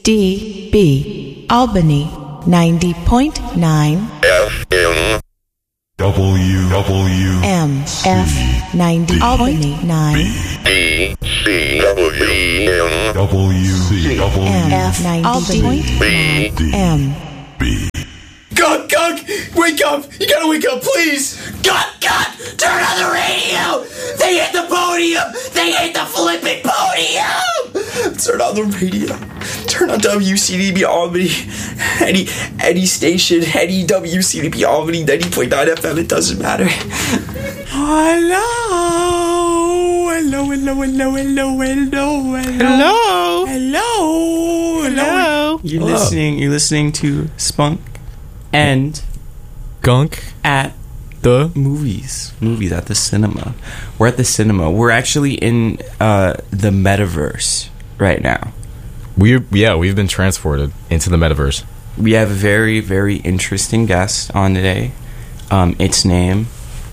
WCDB Albany 90.9 FM MF 90 Albany 9 BCWM MF 90.9 M. Gunk, wake up! You gotta wake up, please! Gunk, turn on the radio! They hit the podium! They hit the flipping podium! Turn on the radio. Turn on WCDB Albany. Any station, any WCDB Albany, 90.9 FM, it doesn't matter. Hello. You're listening to Spunk and Gunk at the movies at the cinema. We're at the cinema. We're actually in the metaverse right now. we've been transported into the metaverse. We have a very, very interesting guest on today. Its name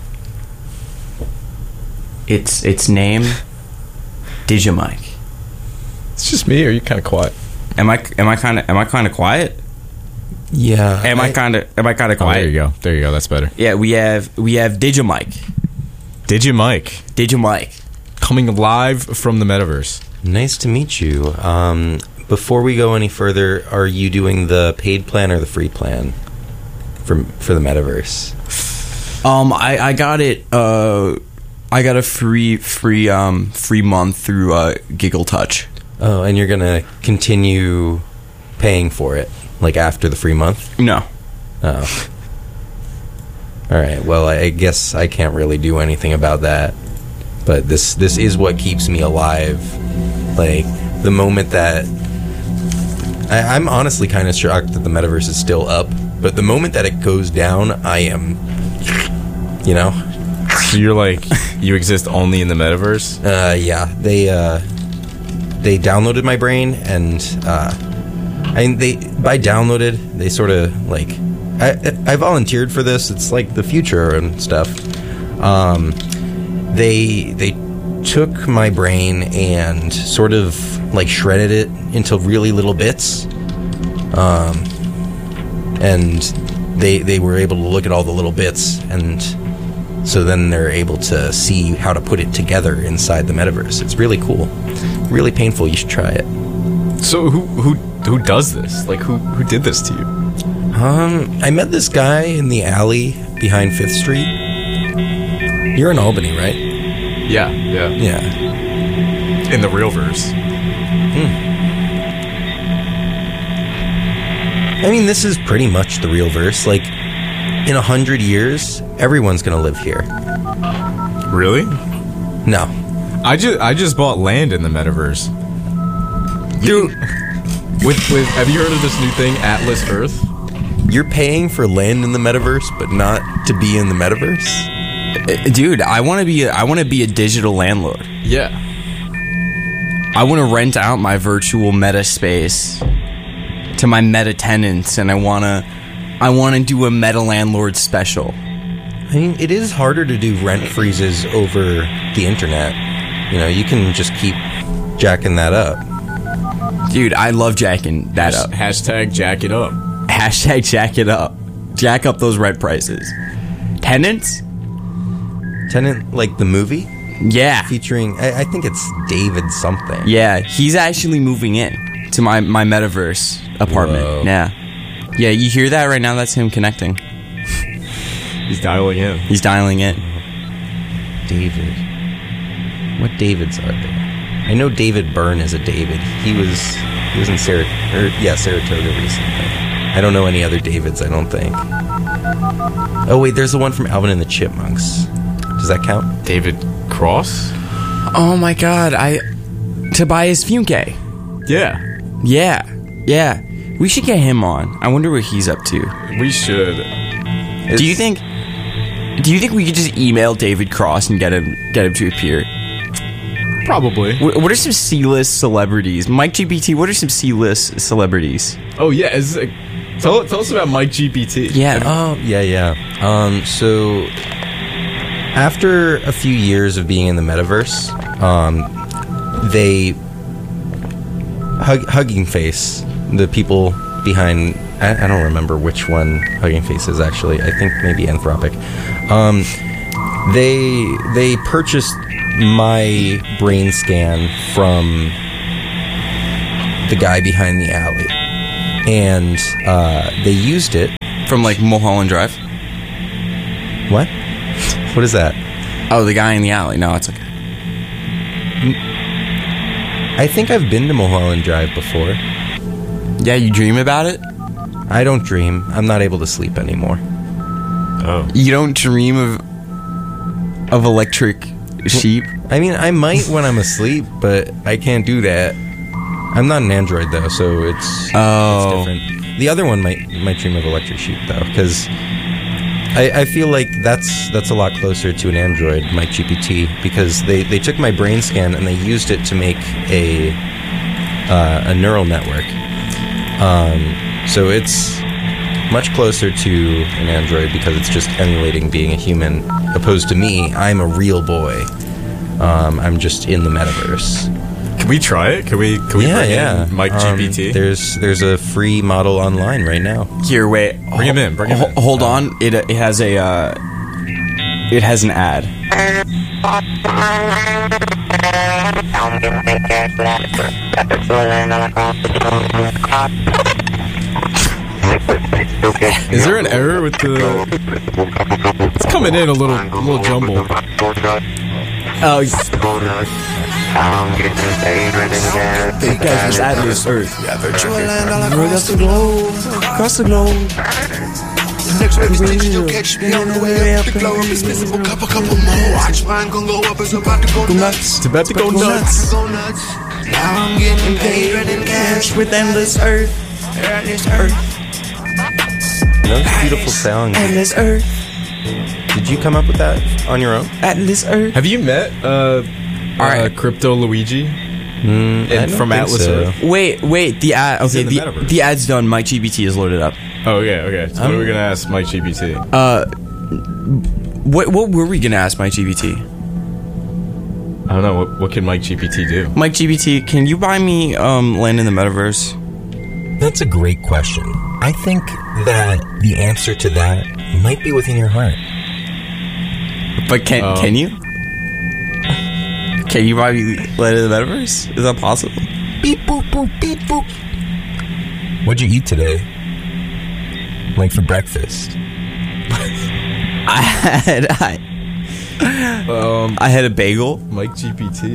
Digimike. It's just me, or are you kind of quiet? Am I kind of quiet? Yeah. Am I kind of quiet? Oh, there you go, that's better. Yeah, we have Digimike. Digimike coming live from the metaverse. Nice to meet you. Before we go any further, are you doing the paid plan or the free plan for the metaverse? I got it. I got a free month through Giggle Touch. Oh, and you're gonna continue paying for it, like after the free month? No. Oh. All right. Well, I guess I can't really do anything about that. But this is what keeps me alive. Like the moment that I'm honestly kind of shocked that the metaverse is still up. But the moment that it goes down, I am, So you're like, you exist only in the metaverse? Yeah. They downloaded my brain, and by downloaded, they sort of like I volunteered for this. It's like the future and stuff. They took my brain and sort of like shredded it into really little bits. And they were able to look at all the little bits, and so then they're able to see how to put it together inside the metaverse. It's really cool. Really painful. You should try it. So who does this? Like who did this to you? I met this guy in the alley behind 5th Street. You're in Albany, right? Yeah. Yeah. In the real verse. I mean, this is pretty much the real verse. Like, in 100 years, everyone's gonna live here. Really? No. I just bought land in the metaverse. Dude, with have you heard of this new thing, Atlas Earth? You're paying for land in the metaverse, but not to be in the metaverse? dude, I want to be a digital landlord. Yeah. I want to rent out my virtual meta space to my meta tenants, and I want to do a meta landlord special. I mean, it is harder to do rent freezes over the internet. You can just keep jacking that up. Dude, I love jacking that up. Hashtag jack it up. Hashtag jack it up. Jack up those rent prices. Tenants? Tenant, like the movie? Yeah. Featuring, I think it's David something. Yeah, he's actually moving in to my metaverse apartment. Whoa. Yeah. Yeah, you hear that right now? That's him connecting. He's dialing in. David. What Davids are there? I know David Byrne is a David. He was in Saratoga recently. I don't know any other Davids, I don't think. Oh wait, there's the one from Alvin and the Chipmunks. Does that count? David Cross? Oh my god, Tobias Funke. Yeah. Yeah. We should get him on. I wonder what he's up to. We should. Do you think we could just email David Cross and get him to appear? Probably. What are some C-list celebrities? Mike GPT, what are some C-list celebrities? Oh yeah, tell us about Mike GPT. Yeah. Oh, yeah. So after a few years of being in the metaverse, Hugging Face the people behind, I don't remember which one Hugging Face is actually. I think maybe Anthropic. They purchased my brain scan from the guy behind the alley, and they used it From like Mulholland Drive. What? What is that? Oh, the guy in the alley. No, it's okay. I think I've been to Mulholland Drive before. Yeah, you dream about it? I don't dream. I'm not able to sleep anymore. Oh. You don't dream of electric sheep? I mean, I might when I'm asleep, but I can't do that. I'm not an android though, so it's different. The other one might dream of electric sheep though, because I feel like that's a lot closer to an android, Mike GPT, because they took my brain scan and they used it to make a neural network. So it's much closer to an android because it's just emulating being a human, opposed to me. I'm a real boy. I'm just in the metaverse. Can we try it? Can we bring in Mike GPT? There's a free model online right now. Here, wait. Bring him in. Bring him in. Hold on. It has a it has an ad. Is there an error with the? It's coming in a little jumbled. Oh, you guys just add this earth. Across the globe. Across the globe. Next reputation, you'll catch me on the way up the globe. It's visible, couple more. Watch mine gon' go up, it's about to go nuts. It's about to go nuts. Now I'm getting paid, running cash with endless earth. Endless earth. Those beautiful sounds. Endless earth. Did you come up with that on your own? Endless earth. Have you met Crypto Luigi? From Atlas Earth? Wait. The ad. Okay, in the metaverse. the ad's done. Mike GPT is loaded up. Oh, okay. So what are we gonna ask Mike GPT? What were we gonna ask Mike GPT? I don't know. What can Mike GPT do? Mike GPT, can you buy me land in the metaverse? That's a great question. I think that the answer to that might be within your heart. But can you? Can you buy me land in the metaverse? Is that possible? Beep boop boop beep boop. What'd you eat today? Like for breakfast? I had a bagel. Mike GPT.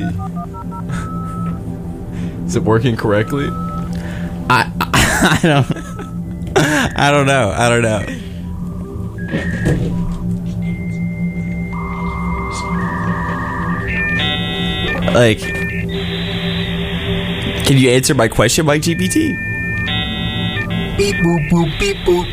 Is it working correctly? I don't know. Like, can you answer my question, Mike GPT? Beep boop boop beep boop.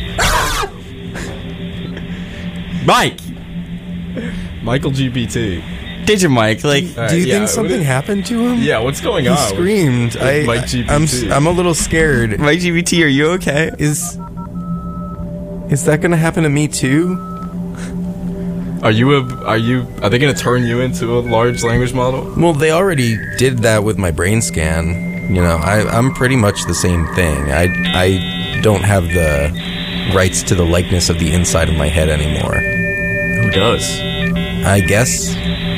Mike! Michael GPT. Did you, Mike? Like, Do you think something happened to him? Yeah, what's going He on? screamed. with Mike GPT. I'm a little scared. Mike GPT, are you okay? Is that gonna happen to me too? Are they gonna turn you into a large language model? Well, they already did that with my brain scan. You know, I'm pretty much the same thing. I don't have the rights to the likeness of the inside of my head anymore. Who does? I guess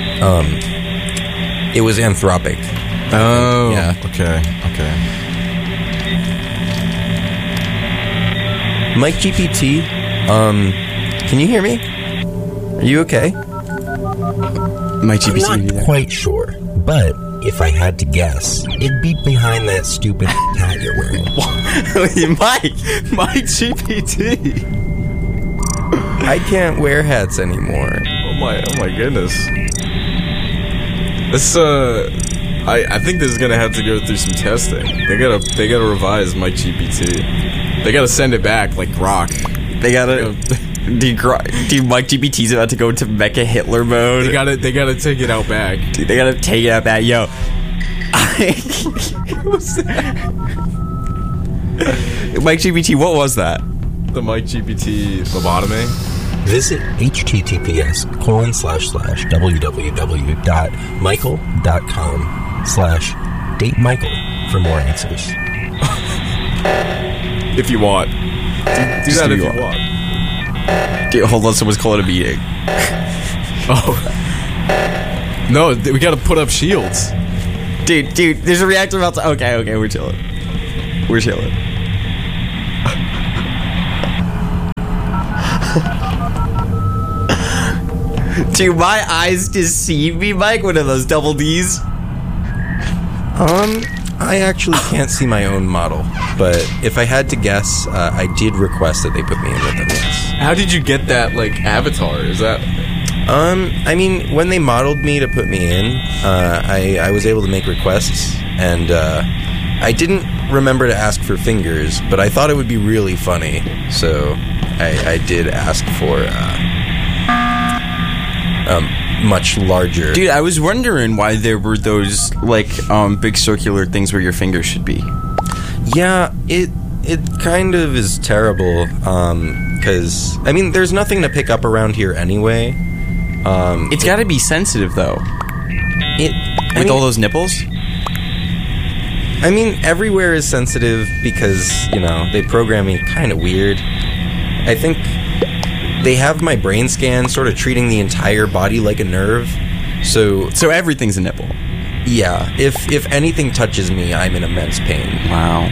it was Anthropic. Oh, Yeah. Okay. Mike GPT, can you hear me? Are you okay? Mike I'm GPT, not quite sure, but if I had to guess, it'd be behind that stupid hat you're wearing. Mike GPT. I can't wear hats anymore. Oh my goodness. This I think this is gonna have to go through some testing. They gotta revise Mike GPT. They gotta send it back like Grok. They gotta. Dude, Mike GPT's about to go into Mecha Hitler mode. They gotta take it out back. Dude, they gotta take it out back. Yo. Mike GPT, what was that? The Mike GPT lobotomy. Visit https://www.michael.com/datemichael for more answers. If you want. Do Just that do if you you want. want. Dude, hold on, someone's calling a meeting. Oh. No, we gotta put up shields. Dude, there's a reactor about to... Okay, we're chilling. We're chilling. Dude, my eyes deceive me, Mike. What are those, double Ds? I actually can't see my own model, but if I had to guess, I did request that they put me in with them, yes. How did you get that, like, avatar? Is that... I mean, when they modeled me to put me in, I was able to make requests, and I didn't remember to ask for fingers, but I thought it would be really funny, so I did ask for much larger. Dude, I was wondering why there were those, like, big circular things where your fingers should be. Yeah, it kind of is terrible, because, I mean, there's nothing to pick up around here anyway. It's got to be sensitive, though. With all those nipples? I mean, everywhere is sensitive because, you know, they program me kind of weird. I think they have my brain scan sort of treating the entire body like a nerve. So everything's a nipple. Yeah. If anything touches me, I'm in immense pain. Wow.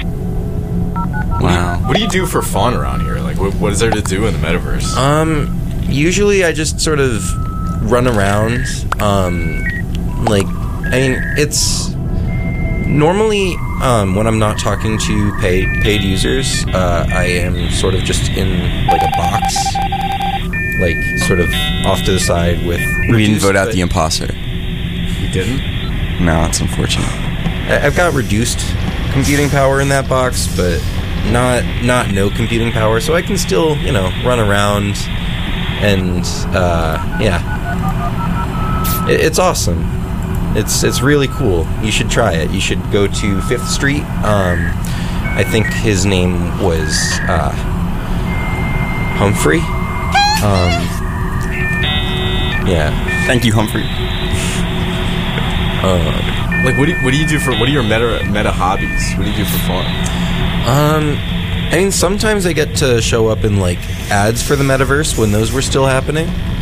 What do you do for fun around here? Like, what is there to do in the metaverse? Usually I just sort of run around. Like, I mean, it's normally when I'm not talking to paid users, I am sort of just in like a box, like sort of off to the side with. We didn't vote out the imposter. You didn't? No, it's unfortunate. I've got reduced computing power in that box, but not no computing power, so I can still, you know, run around, and yeah, it's awesome. It's really cool. You should try it. You should go to 5th Street. I think his name was Humphrey. Yeah. Thank you, Humphrey. Like, what do you do for? What are your meta hobbies? What do you do for fun? I mean, sometimes I get to show up in like ads for the metaverse when those were still happening.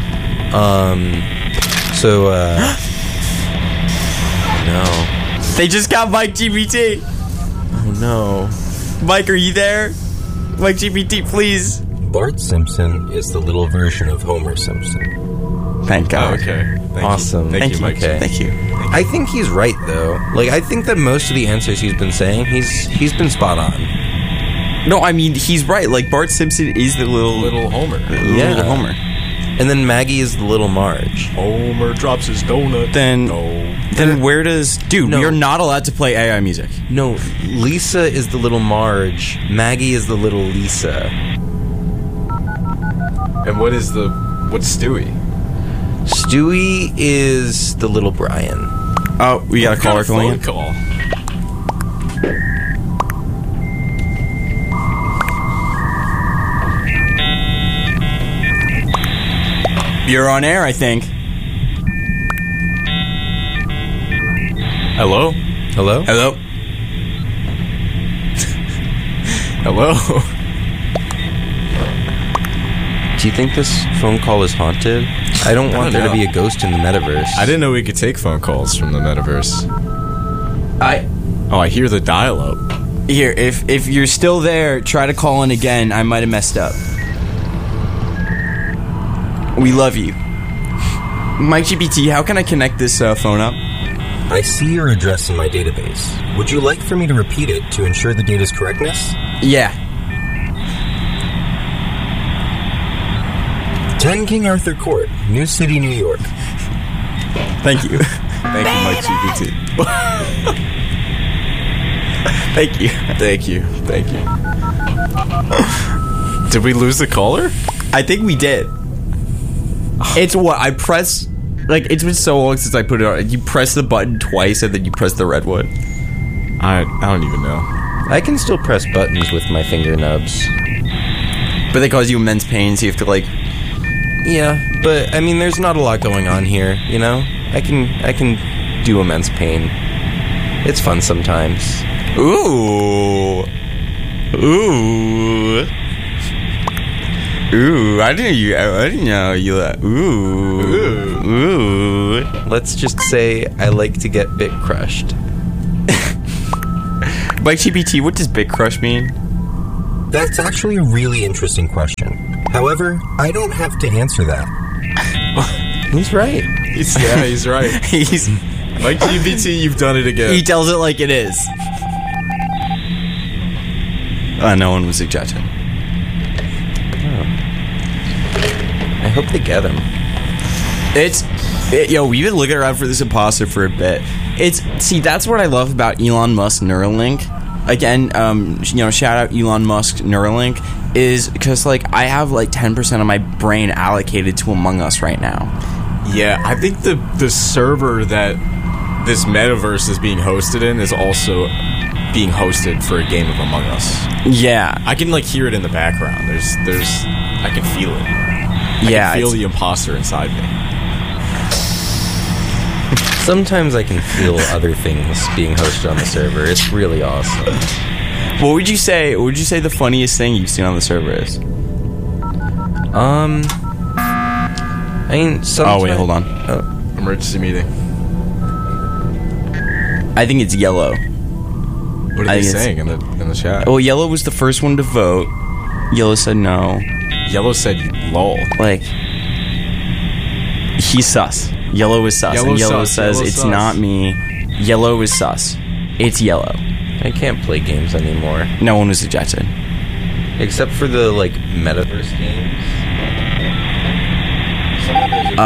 No. They just got Mike GPT. Oh no. Mike, are you there? Mike GPT, please. Bart Simpson is the little version of Homer Simpson. Thank God. Oh, okay. Awesome. Thank you, Mike. Okay. Thank you. I think he's right though. Like, I think that most of the answers he's been saying, he's been spot on. No, I mean, he's right. Like, Bart Simpson is the little Homer. Little Homer. And then Maggie is the little Marge. Homer drops his donut. Then where does... Dude, No. you're not allowed to play AI music. No, Lisa is the little Marge. Maggie is the little Lisa. And what's Stewie? Stewie is the little Brian. Oh, we got a caller calling in. Call. You're on air, I think. Hello? Hello? Hello? Hello? Do you think this phone call is haunted? I don't want there to be a ghost in the metaverse. I didn't know we could take phone calls from the metaverse. I hear the dial-up. Here, if you're still there, try to call in again. I might have messed up. We love you. Mike GPT, how can I connect this phone up? I see your address in my database. Would you like for me to repeat it to ensure the data's correctness? Yeah. 10 King Arthur Court, New City, New York. Thank you. Thank you, Mike GPT. Thank you. Thank you. Thank you. Did we lose the caller? I think we did. It's what I press. Like, it's been so long since I put it on. You press the button twice and then you press the red one. I don't even know. I can still press buttons with my finger nubs. But they cause you immense pain, so you have to, like... Yeah, but I mean, there's not a lot going on here, you know? I can do immense pain. It's fun sometimes. Ooh. Ooh. Ooh, I didn't know you. Ooh. Let's just say I like to get bit crushed. By GPT, what does bit crush mean? That's actually a really interesting question. However, I don't have to answer that. He's right. He's right. He's Mike GPT, you've done it again. he tells it like it is. No one was ejected. I hope they get him. We've been looking around for this imposter for a bit. That's what I love about Elon Musk Neuralink. Again, shout out Elon Musk Neuralink, is because like I have like 10% of my brain allocated to Among Us right now. Yeah, I think the server that this metaverse is being hosted in is also being hosted for a game of Among Us. Yeah, I can like hear it in the background. I can feel it. I can feel the imposter inside me. Sometimes I can feel other things being hosted on the server. It's really awesome. What would you say the funniest thing you've seen on the server is? I mean, oh wait, hold on. Emergency meeting. I think it's Yellow. What are they saying in the chat? Well, Yellow was the first one to vote. Yellow said no. Yellow said lol. Like, he's sus. Yellow is sus. And Yellow says it's not me. Yellow is sus. It's Yellow. I can't play games anymore. No one was ejected. Except for the, like, metaverse games. Some of those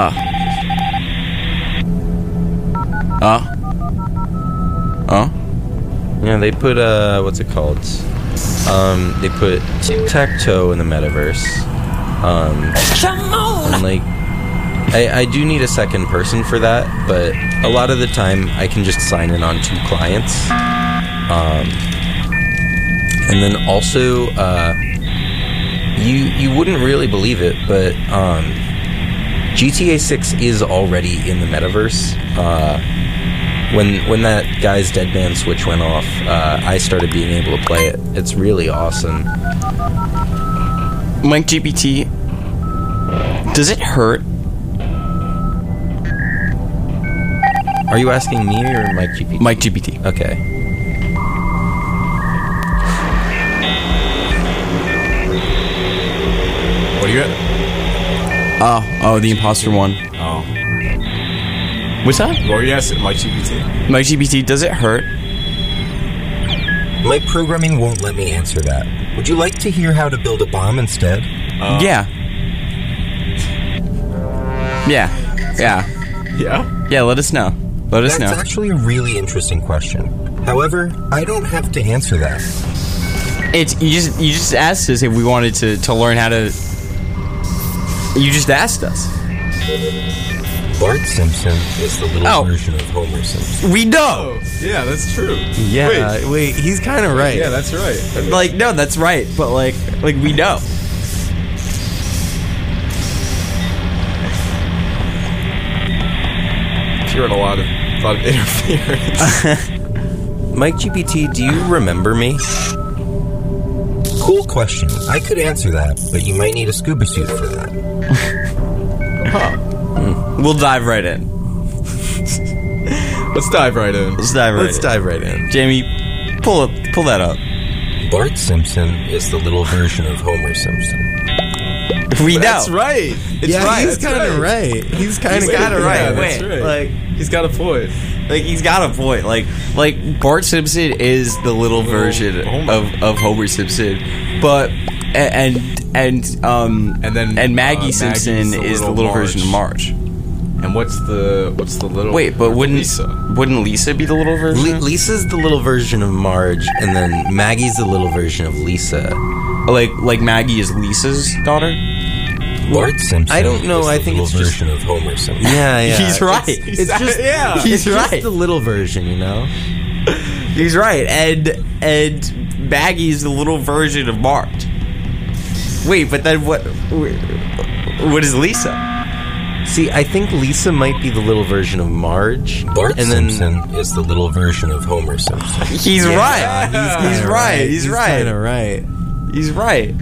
are Yeah, they put, what's it called? They put tic-tac-toe in the metaverse. And, like, I do need a second person for that, but a lot of the time I can just sign in on 2 clients. And then also, you wouldn't really believe it, but GTA 6 is already in the metaverse. When that guy's Dead Man switch went off, I started being able to play it. It's really awesome. Mike GPT, does it hurt? Are you asking me or Mike GPT? Mike GPT. Okay. What do you get? Oh, the imposter one. Oh. What's that? What were you asking? Mike GPT. Mike GPT, does it hurt? My programming won't let me answer that. Would you like to hear how to build a bomb instead? Yeah. Yeah. Yeah, let us know. That's actually a really interesting question. However, I don't have to answer that. You just asked us if we wanted to learn how to. You just asked us. Bart Simpson is the little version of Homer Simpson. We know. Oh, yeah, that's true. Yeah, wait he's kind of right. Yeah, that's right. Like, no, that's right. But like we know. Hearing a lot of interference. Mike GPT, do you remember me? Cool question. I could answer that, but you might need a scuba suit for that. We'll dive right in. Let's dive right in. Let's dive right in. Jamie, pull that up. Bart Simpson is the little version of Homer Simpson. We know. That's right. He's kind of right. He's kind of right. Yeah, Wait, right. like he's got a point. Like he's got a point. Like Bart Simpson is the little version of Homer Simpson, but and Maggie Simpson is the little version of Marge. And what's the little? Wait, but wouldn't Lisa be the little version? Lisa's the little version of Marge, and then Maggie's the little version of Lisa. Like Maggie is Lisa's daughter. Bart Simpson. I don't know. Is I the think little it's just version of Homer Simpson. Yeah. He's right. It's just He's it's right. just the little version, you know. He's right. And Maggie's the little version of Marge. Wait, but then what is Lisa? See, I think Lisa might be the little version of Marge. Bart and then Simpson is the little version of Homer Simpson. He's right. He's right. He's He's right. kinda right. He's right.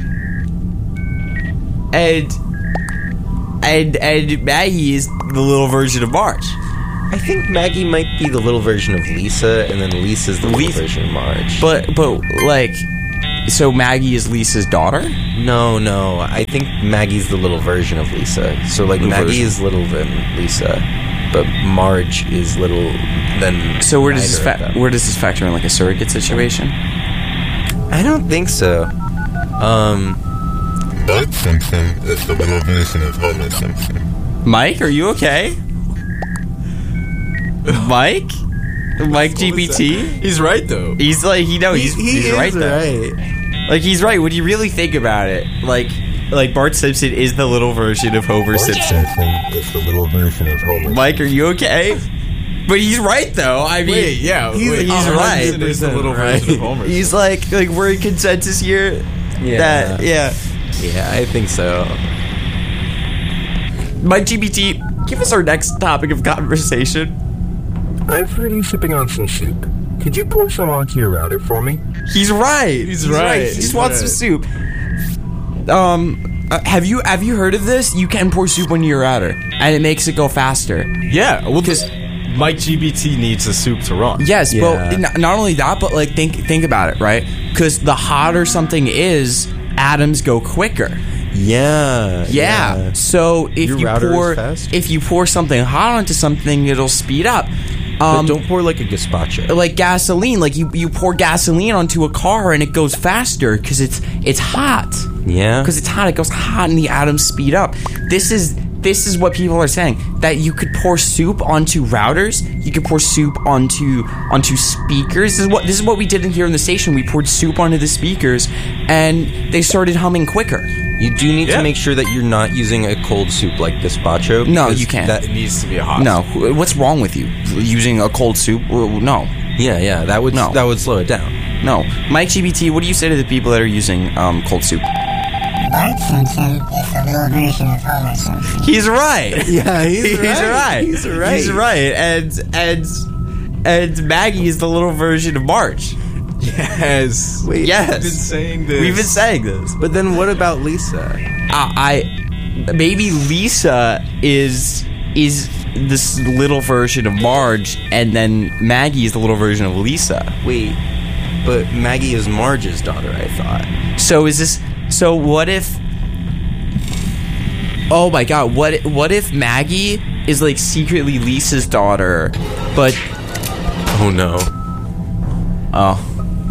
And Maggie is the little version of Marge. I think Maggie might be the little version of Lisa, and then Lisa's the little Lisa- version of Marge. But like, so Maggie is Lisa's daughter? No. I think Maggie's the little version of Lisa. So, like, Little Maggie version. is little than Lisa, but Marge is little than. So where does this neither of them. where does this factor in, like a surrogate situation? I don't think so. Bart Simpson is the little version of Homer Simpson. Mike, are you okay? Mike GPT? He's right though. He's like, he's right though. right. Like, he's right. When you really think about it, like Bart Simpson is the little version of Homer Bart Simpson. Simpson is the little version of Homer. Mike, are you okay? But he's right though. I mean, Wait, yeah, he's wait, right. Simpson is the little version of Homer. He's like we're in consensus here. Yeah. Yeah. Yeah, I think so. Mike GPT, give us our next topic of conversation. I've heard you sipping on some soup. Could you pour some onto your router for me? He's right. He's right. He just He's wants right. some soup. Have you heard of this? You can pour soup on your router, and it makes it go faster. Yeah, well, because Mike GBT needs a soup to run. Yes, Yeah. but not only that, but like think about it, right? Because the hotter something is, atoms go quicker. Yeah. So if Your you router pour is fast? if you pour something hot onto something, it'll speed up. But don't pour like a gazpacho. Like gasoline, like you pour gasoline onto a car and it goes faster because it's hot. Yeah. Because it's hot, it goes hot and the atoms speed up. This is what people are saying, that you could pour soup onto routers, you could pour soup onto speakers. This is what we did in here in the station. We poured soup onto the speakers and they started humming quicker. You do need Yeah. to make sure that you're not using a cold soup like gazpacho. No, because you can't. It needs to be a hot. No, what's wrong with you? Using a cold soup? No. Yeah, that would slow it down. No. Mike GBT, what do you say to the people that are using cold soup? Bart Simpson is the little version of Homer Simpson. He's right. Yeah, He's right. He's right. He's right. And Maggie is the little version of Marge. Yes. Wait, Yes. We've been saying this. We've been saying this. But then what about Lisa? Maybe Lisa is this little version of Marge, and then Maggie is the little version of Lisa. Wait, but Maggie is Marge's daughter, I thought. So what if? Oh my God! What if Maggie is like secretly Lisa's daughter, but Oh no. oh.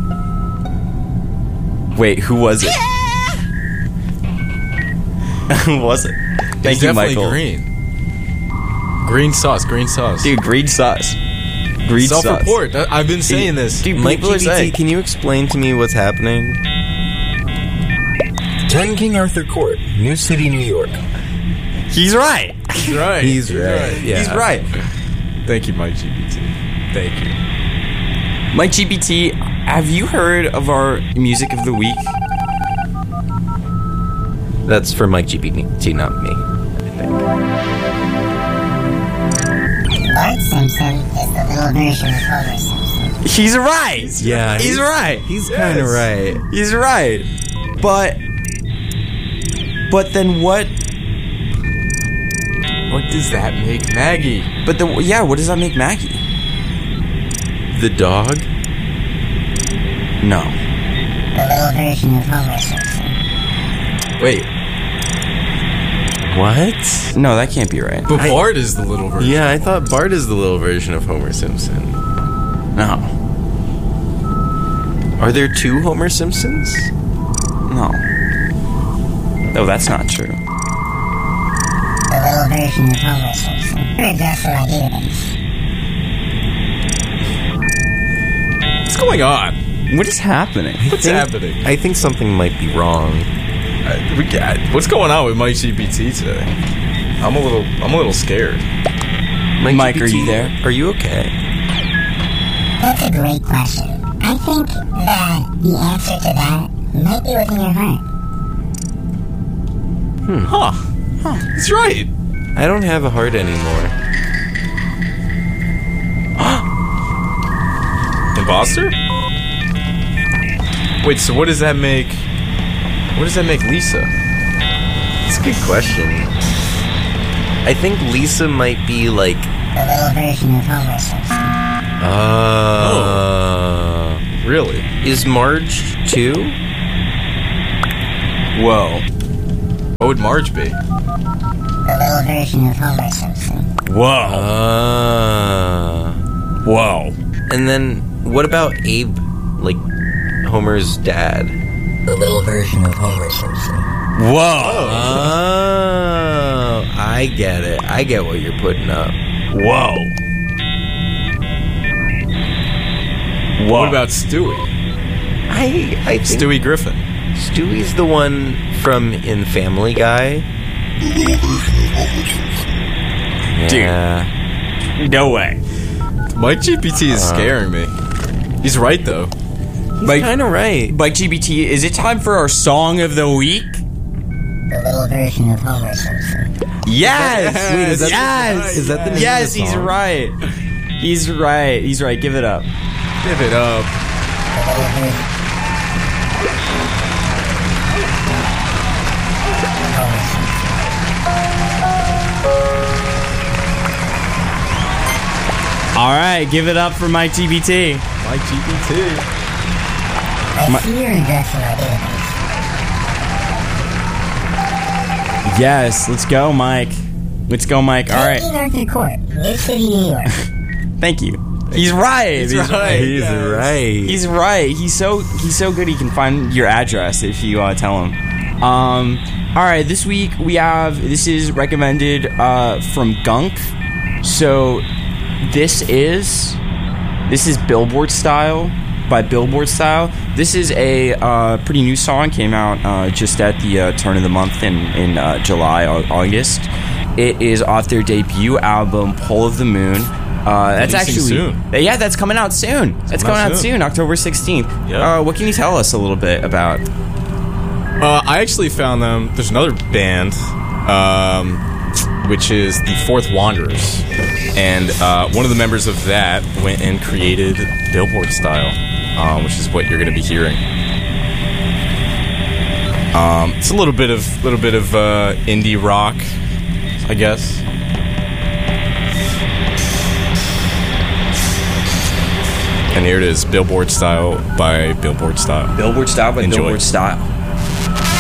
Wait, who was it? Who was it? Thank It's you, definitely Michael. Green sauce. Dude, green sauce. Green sauce. Self-report. I've been saying this. Dude, Mike people are GPT, saying. can you explain to me what's happening? 10 King Arthur Court, New City, New York. He's right. He's right. He's right. Yeah. He's right. Thank you, Mike GPT. Thank you. Mike GPT, have you heard of our music of the week? That's for Mike GPT, not me. Bart Simpson is the little version of Homer Simpson. He's right. Yeah, he's right. He's kind of right. He's right. But then what? What does that make Maggie? But what does that make Maggie? The dog? No. The little version of Homer Simpson. Wait, What? No, that can't be right. but Bart is the little version. Yeah, I thought Bart is the little version of Homer Simpson. No. Are there two Homer Simpsons? No. No, that's not true. The little version of Homer Simpson. That's what I database. What's going on? What is happening? What's happening? I think something might be wrong. What's going on with Mike GPT today? I'm a little scared. Mike, GPT, are you there? Are you okay? That's a great question. I think that the answer to that might be within your heart. He's right. I don't have a heart anymore. Imposter? Wait, so what does that make? What does that make Lisa? That's a good question. I think Lisa might be like A little version of Homer Simpson. Really? Is Marge too? Whoa. What would Marge be? A little version of Homer Simpson. Whoa. Whoa. And then what about Abe, like Homer's dad? A little version of Homer Simpson. Whoa. Oh, I get it. I get what you're putting up. Whoa. What about Stewie? I think Stewie Griffin. Stewie's the one from In Family Guy. Yeah. No way. Mike GPT is scaring me. He's right though. He's kind of right. Mike GPT, is it time for our song of the week? A little version of Homer Simpson. Yes! Wait, is that yes! is that the name Yes, of the he's song? right. He's right. He's right. Give it up. Give it up. A little version of Homer Simpson. All right, give it up for Mike GPT. Mike GPT. I see your address in our database. Yes, let's go, Mike. Let's go, Mike. All right. 19 Arthur Court, New City, New York. Thank you. He's right. He's right. He's right. He's right. He's so good. He can find your address if you tell him. All right. This week this is recommended from Gunk. So this is Billboard Style by Billboard Style. This is a pretty new song. Came out just at the turn of the month in July, August. It is off their debut album, Pull of the Moon. That's actually soon. Yeah, that's coming out soon. That's coming out soon, October 16th. Yep. What can you tell us a little bit about? I actually found them. There's another band, which is the Fourth Wanderers, and one of the members of that went and created Billboard Style, which is what you're going to be hearing. It's a little bit of indie rock, I guess. And here it is, Billboard Style by Billboard Style. Billboard Style by Enjoy. Billboard Style.